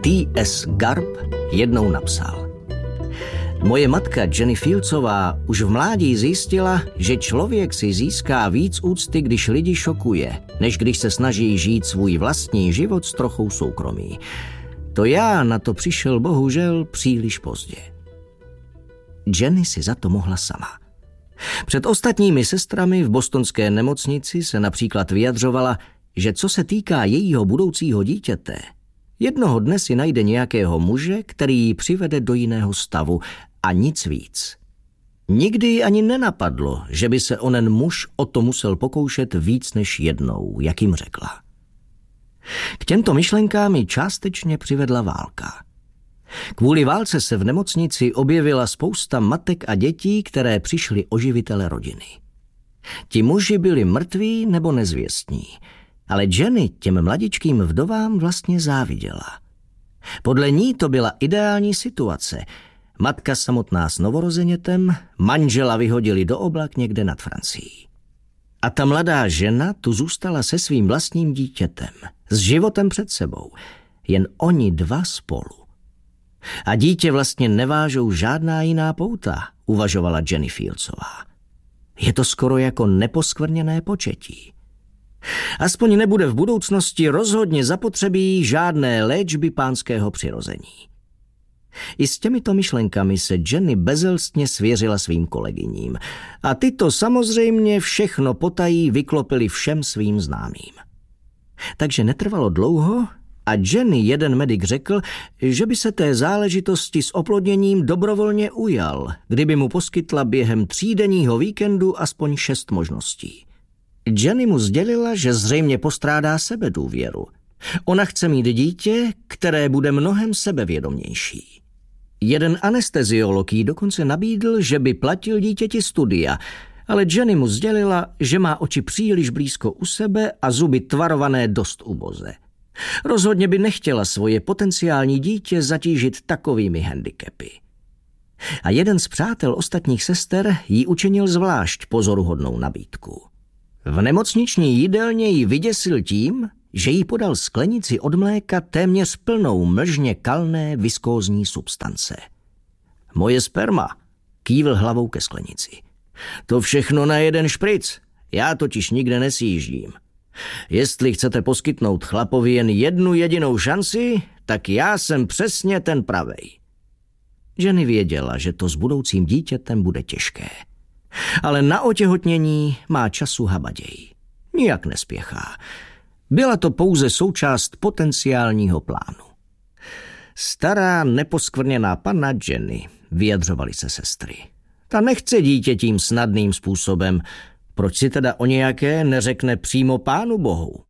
T.S. Garp jednou napsal: Moje matka Jenny Fieldsová už v mládí zjistila, že člověk si získá víc úcty, když lidi šokuje, než když se snaží žít svůj vlastní život s trochou soukromí. To já na to přišel bohužel příliš pozdě. Jenny si za to mohla sama. Před ostatními sestrami v bostonské nemocnici se například vyjadřovala, že co se týká jejího budoucího dítěte, jednoho dne si najde nějakého muže, který ji přivede do jiného stavu a nic víc. Nikdy ji ani nenapadlo, že by se onen muž o to musel pokoušet víc než jednou, jak jim řekla. K těmto myšlenkám ji částečně přivedla válka. Kvůli válce se v nemocnici objevila spousta matek a dětí, které přišly o živitele rodiny. Ti muži byli mrtví nebo nezvěstní, ale Jenny těm mladičkým vdovám vlastně záviděla. Podle ní to byla ideální situace. Matka samotná s novorozenětem, manžela vyhodili do oblak někde nad Francií. A ta mladá žena tu zůstala se svým vlastním dítětem, s životem před sebou. Jen oni dva spolu. A dítě vlastně nevážou žádná jiná pouta, uvažovala Jenny Fieldsová. Je to skoro jako neposkvrněné početí. Aspoň nebude v budoucnosti rozhodně zapotřebí žádné léčby pánského přirození. I s těmito myšlenkami se Jenny bezelstně svěřila svým kolegyním a ty to samozřejmě všechno potají vyklopili všem svým známým. Takže netrvalo dlouho a Jenny jeden medic řekl, že by se té záležitosti s oplodněním dobrovolně ujal, kdyby mu poskytla během 3denního víkendu aspoň 6 možností. Jenny mu sdělila, že zřejmě postrádá sebedůvěru. Ona chce mít dítě, které bude mnohem sebevědomější. Jeden anesteziolog jí dokonce nabídl, že by platil dítěti studia, ale Jenny mu sdělila, že má oči příliš blízko u sebe a zuby tvarované dost uboze. Rozhodně by nechtěla svoje potenciální dítě zatížit takovými handicapy. A jeden z přátel ostatních sester jí učinil zvlášť pozoruhodnou nabídku. V nemocniční jídelně ji vyděsil tím, že jí podal sklenici od mléka téměř plnou mlžně kalné viskózní substance. Moje sperma, kývl hlavou ke sklenici. To všechno na jeden špric, já totiž nikde nesjíždím. Jestli chcete poskytnout chlapovi jen jednu jedinou šanci, tak já jsem přesně ten pravej. Jenny věděla, že to s budoucím dítětem bude těžké. Ale na otěhotnění má času habaděj. Nijak nespěchá. Byla to pouze součást potenciálního plánu. Stará neposkvrněná panna Jenny, vyjadřovaly se sestry. Ta nechce dítě tím snadným způsobem. Proč si teda o nějaké neřekne přímo Pánu Bohu?